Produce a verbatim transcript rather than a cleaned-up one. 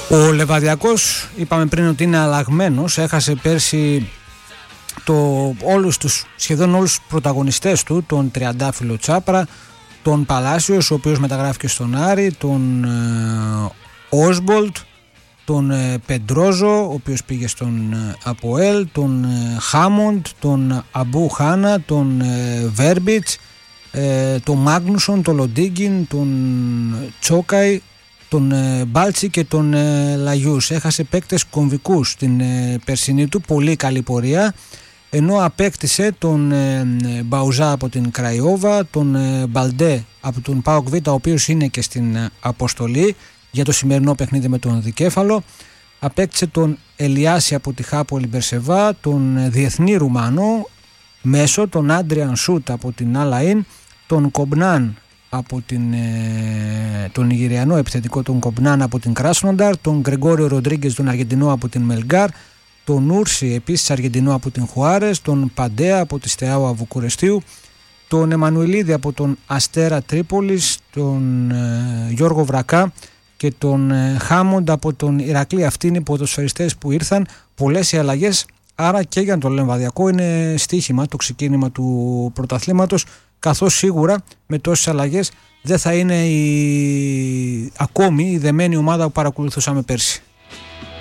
Ο Λεβαδιακός, είπαμε πριν ότι είναι αλλαγμένος, έχασε πέρσι το, όλους τους, σχεδόν όλους τους πρωταγωνιστές του, τον τριαντάφυλλο Τσάπρα, τον Παλάσιος, ο οποίος μεταγράφηκε στον Άρη, τον Όσμπολτ, τον ε, Πεντρόζο, ο οποίος πήγε στον ε, Αποέλ, τον ε, Χάμοντ, τον Αμπού Χάνα, τον ε, Βέρμπιτς, ε, τον Μάγνουσον, τον Λοντίγκιν, τον Τσόκαη, τον ε, Μπάλτσι και τον ε, Λαγιούς. Έχασε παίκτες κομβικούς στην ε, περσινή του, πολύ καλή πορεία, ενώ απέκτησε τον ε, Μπαουζά από την Κραϊόβα, τον ε, Μπαλντέ από τον ΠΑΟΚ Β, ο οποίος είναι και στην ε, αποστολή για το σημερινό παιχνίδι με τον Δικέφαλο. Απέκτησε τον Ελιάση από τη Χάπολη Μπερσεβά, τον ε, διεθνή Ρουμάνο μέσο, τον Άντριαν Σούτ από την Αλαΐν, τον Κομπνάν από την, ε, τον Ιγυριανό επιθετικό, τον Κομπνάν από την Κράσνονταρ, τον Γκρεγόριο Ροντρίγκες, τον Αργεντινό από την Μελγκάρ, τον Ούρση επίσης Αργεντινό από την Χουάρες, τον Παντέα από τη Στεάουα Βουκουρεστίου, τον Εμμανουηλίδη από τον Αστέρα Τρίπολης, τον ε, Γιώργο Βρακά και τον ε, Χάμοντ από τον Ηρακλή. Αυτοί είναι οι ποδοσφαιριστές που ήρθαν, πολλές οι αλλαγές, άρα και για τον Λεμβαδιακό είναι στοίχημα το ξεκίνημα του πρωταθλήματος, καθώς σίγουρα με τόσες αλλαγές δεν θα είναι η... ακόμη η δεμένη ομάδα που παρακολουθούσαμε πέρσι.